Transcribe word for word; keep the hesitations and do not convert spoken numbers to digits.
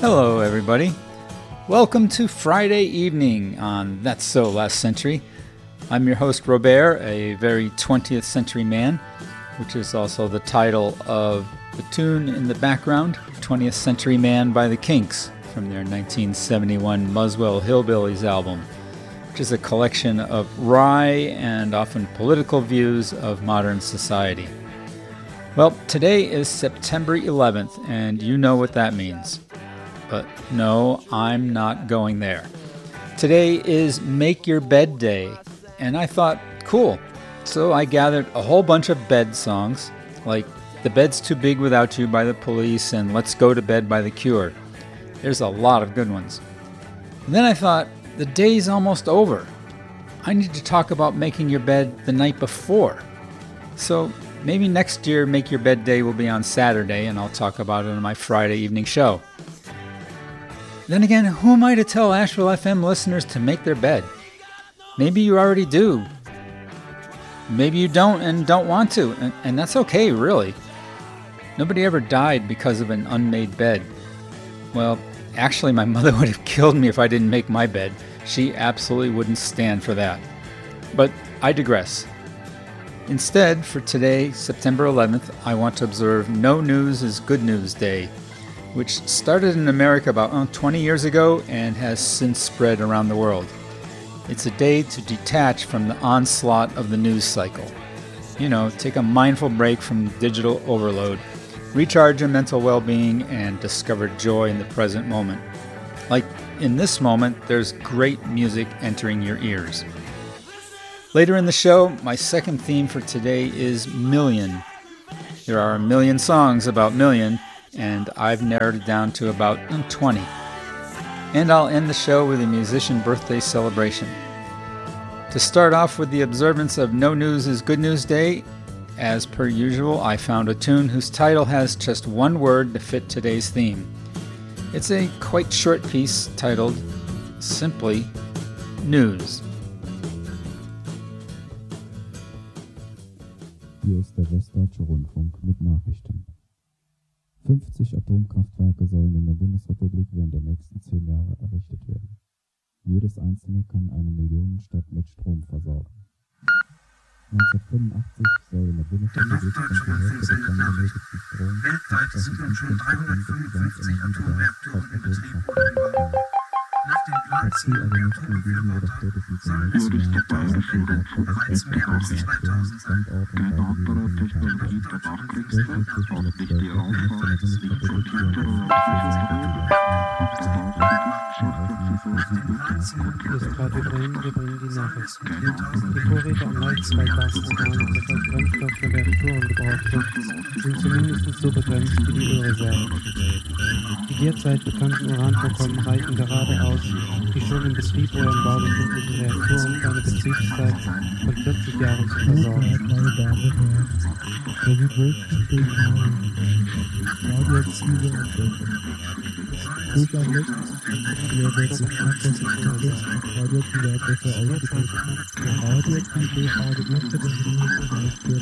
Hello, everybody. Welcome to Friday evening on That's So Last Century. I'm your host, Robert, a very twentieth century man, which is also the title of the tune in the background, twentieth Century Man by the Kinks, from their nineteen seventy-one Muswell Hillbillies album, which is a collection of wry and often political views of modern society. Well, today is September eleventh, and you know what that means. But no, I'm not going there. Today is Make Your Bed Day, and I thought, cool. So I gathered a whole bunch of bed songs, like The Bed's Too Big Without You by The Police and Let's Go to Bed by The Cure. There's a lot of good ones. And then I thought, the day's almost over. I need to talk about making your bed the night before. So maybe next year Make Your Bed Day will be on Saturday, and I'll talk about it on my Friday evening show. Then again, who am I to tell Asheville F M listeners to make their bed? Maybe you already do. Maybe you don't and don't want to, and, and that's okay, really. Nobody ever died because of an unmade bed. Well, actually, my mother would have killed me if I didn't make my bed. She absolutely wouldn't stand for that. But I digress. Instead, for today, September eleventh, I want to observe No News is Good News Day, which started in America about oh, twenty years ago and has since spread around the world. It's a day to detach from the onslaught of the news cycle. You know, take a mindful break from digital overload, recharge your mental well-being, and discover joy in the present moment. Like in this moment, there's great music entering your ears. Later in the show, my second theme for today is Million. There are a million songs about Million, and I've narrowed it down to about twenty. And I'll end the show with a musician birthday celebration. To start off with the observance of No News is Good News Day, as per usual, I found a tune whose title has just one word to fit today's theme. It's a quite short piece titled simply News. Hier ist der Westdeutsche Rundfunk mit Nachrichten. fünfzig Atomkraftwerke sollen in der Bundesrepublik während der nächsten zehn Jahre errichtet werden. Jedes einzelne kann eine Millionenstadt mit Strom versorgen. neunzehnhundertfünfundachtzig soll in der Bundesrepublik rund die Hälfte des dann benötigten Stroms weltweit sind nun schon dreihundertfünfundfünfzig Atomkraftwerke betriebbar. Nach dem Plan zielen der Atomenergiepartei sollen es bereits mehr als zweitausend sein. Der Hauptberechtigte beriet der Baukriegsdienst auf wichtige Auswahl des Hier ist Radio Bremen, wir bringen die Nachrichten. Die Vorräte an Holz, zwei Gasorganen und das als Brennstoff für Reaktoren gebraucht wird, sind zumindest so begrenzt wie die Ölreserven. Die derzeit bekannten Uranvorkommen reichen gerade aus, die schon im Betrieb oder im Bau befindlichen Reaktoren für eine Betriebszeit von vierzig Jahren zu versorgen. radioaktive Abwässer ausgetreten. Radioaktive Radioaktive